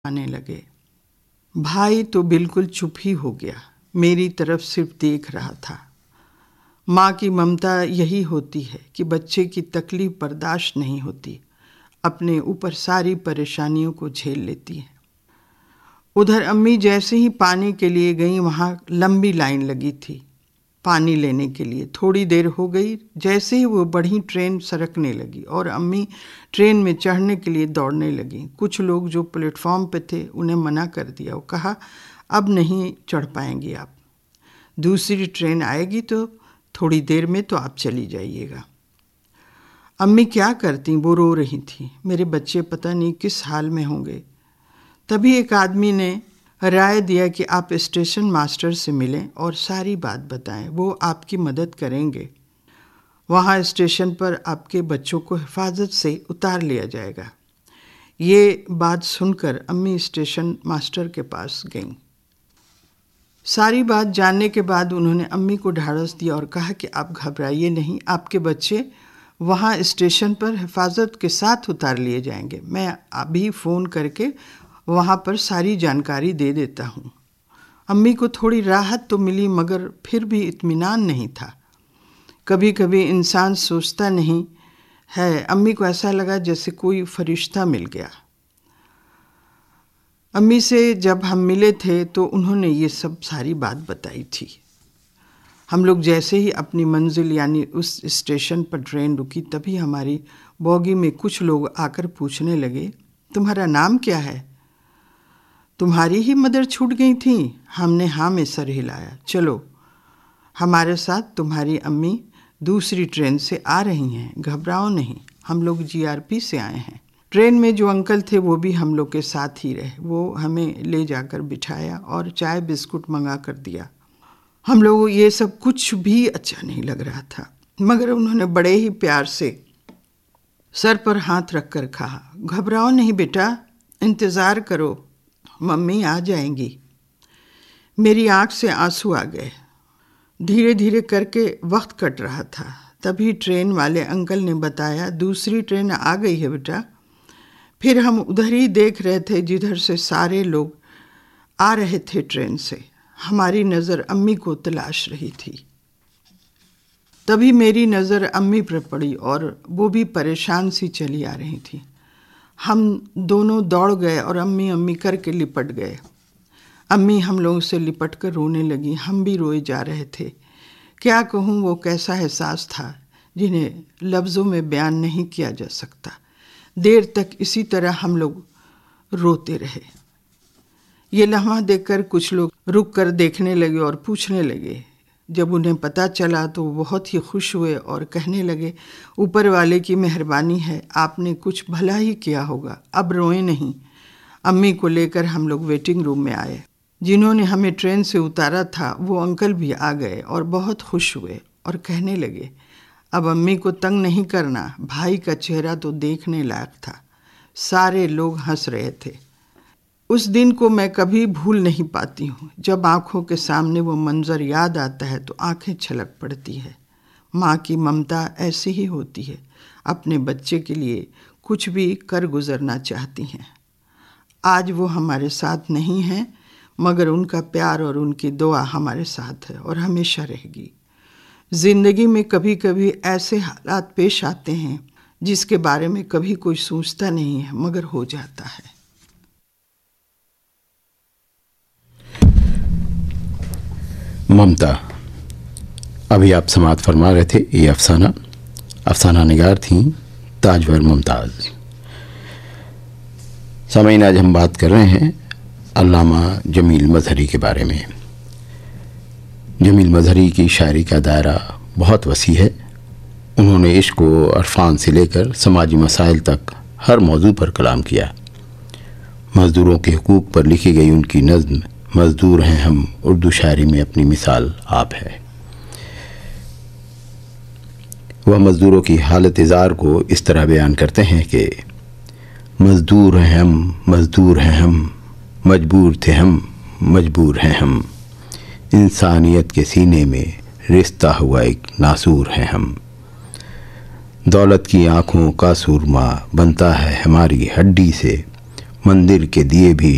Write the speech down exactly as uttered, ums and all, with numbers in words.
आने लगे। भाई तो बिल्कुल चुप ही हो गया, मेरी तरफ सिर्फ देख रहा था। माँ की ममता यही होती है कि बच्चे की तकलीफ बर्दाश्त नहीं होती, अपने ऊपर सारी परेशानियों को झेल लेती है। उधर अम्मी जैसे ही पानी के लिए गई, वहाँ लंबी लाइन लगी थी पानी लेने के लिए। थोड़ी देर हो गई, जैसे ही वो बढ़ी ट्रेन सरकने लगी और अम्मी ट्रेन में चढ़ने के लिए दौड़ने लगी। कुछ लोग जो प्लेटफॉर्म पे थे उन्हें मना कर दिया। वो कहा, अब नहीं चढ़ पाएंगी आप, दूसरी ट्रेन आएगी तो थोड़ी देर में तो आप चली जाइएगा। अम्मी क्या करती, वो रो रही थी। मेरे बच्चे पता नहीं किस हाल में होंगे। तभी एक आदमी ने राय दिया कि आप स्टेशन मास्टर से मिलें और सारी बात बताएं, वो आपकी मदद करेंगे। वहाँ स्टेशन पर आपके बच्चों को हिफाजत से उतार लिया जाएगा। ये बात सुनकर अम्मी स्टेशन मास्टर के पास गईं। सारी बात जानने के बाद उन्होंने अम्मी को ढाढ़स दिया और कहा कि आप घबराइए नहीं, आपके बच्चे वहाँ स्टेशन पर हिफाजत के साथ उतार लिए जाएंगे। मैं अभी फ़ोन करके वहाँ पर सारी जानकारी दे देता हूँ। अम्मी को थोड़ी राहत तो मिली, मगर फिर भी इत्मीनान नहीं था। कभी कभी इंसान सोचता नहीं है। अम्मी को ऐसा लगा जैसे कोई फरिश्ता मिल गया। अम्मी से जब हम मिले थे तो उन्होंने ये सब सारी बात बताई थी। हम लोग जैसे ही अपनी मंजिल यानी उस स्टेशन पर ट्रेन रुकी, तभी हमारी बोगी में कुछ लोग आकर पूछने लगे, तुम्हारा नाम क्या है? तुम्हारी ही मदर छूट गई थी? हमने हाँ में सर हिलाया। चलो हमारे साथ, तुम्हारी अम्मी दूसरी ट्रेन से आ रही हैं, घबराओ नहीं, हम लोग जीआरपी से आए हैं। ट्रेन में जो अंकल थे वो भी हम लोग के साथ ही रहे। वो हमें ले जाकर बिठाया और चाय बिस्कुट मंगा कर दिया। हम लोगों ये सब कुछ भी अच्छा नहीं लग रहा था, मगर उन्होंने बड़े ही प्यार से सर पर हाथ रख कर कहा, घबराओ नहीं बेटा, इंतज़ार करो, मम्मी आ जाएंगी। मेरी आंख से आंसू आ गए। धीरे धीरे करके वक्त कट रहा था। तभी ट्रेन वाले अंकल ने बताया, दूसरी ट्रेन आ गई है बेटा। फिर हम उधर ही देख रहे थे जिधर से सारे लोग आ रहे थे ट्रेन से। हमारी नज़र अम्मी को तलाश रही थी। तभी मेरी नज़र अम्मी पर पड़ी और वो भी परेशान सी चली आ रही थी। हम दोनों दौड़ गए और अम्मी अम्मी करके लिपट गए। अम्मी हम लोगों से लिपट कर रोने लगी। हम भी रोए जा रहे थे। क्या कहूँ, वो कैसा एहसास था जिन्हें लफ्ज़ों में बयान नहीं किया जा सकता। देर तक इसी तरह हम लोग रोते रहे। ये लम्हा देखकर कुछ लोग रुक कर देखने लगे और पूछने लगे। जब उन्हें पता चला तो वो बहुत ही खुश हुए और कहने लगे, ऊपर वाले की मेहरबानी है, आपने कुछ भला ही किया होगा, अब रोए नहीं। अम्मी को लेकर हम लोग वेटिंग रूम में आए। जिन्होंने हमें ट्रेन से उतारा था वो अंकल भी आ गए और बहुत खुश हुए और कहने लगे, अब अम्मी को तंग नहीं करना। भाई का चेहरा तो देखने लायक था। सारे लोग हंस रहे थे। उस दिन को मैं कभी भूल नहीं पाती हूँ। जब आँखों के सामने वो मंज़र याद आता है तो आँखें छलक पड़ती है। माँ की ममता ऐसी ही होती है, अपने बच्चे के लिए कुछ भी कर गुजरना चाहती हैं। आज वो हमारे साथ नहीं हैं, मगर उनका प्यार और उनकी दुआ हमारे साथ है और हमेशा रहेगी। ज़िंदगी में कभी कभी ऐसे हालात पेश आते हैं जिसके बारे में कभी कोई सोचता नहीं है, मगर हो जाता है। ममता, अभी आप समाअत फरमा रहे थे। ये अफसाना अफसाना निगार थी ताजवर मुमताज़। सामईन, आज हम बात कर रहे हैं अल्लामा जमील मजहरी के बारे में। जमील मजहरी की शायरी का दायरा बहुत वसी है। उन्होंने इश्क व अरफान से लेकर समाजी मसाइल तक हर मौजू पर कलाम किया। मज़दूरों के हुकूक पर लिखी गई उनकी नज़्म मज़दूर हैं हम उर्दू शायरी में अपनी मिसाल आप है। वह मज़दूरों की हालत इज़ार को इस तरह बयान करते हैं कि मज़दूर हैं हम, मज़दूर हैं हम, मजबूर थे हम, मजबूर हैं हम, इंसानियत के सीने में रिश्ता हुआ एक नासूर हैं हम। दौलत की आँखों का सूरमा बनता है हमारी हड्डी से, मंदिर के दिए भी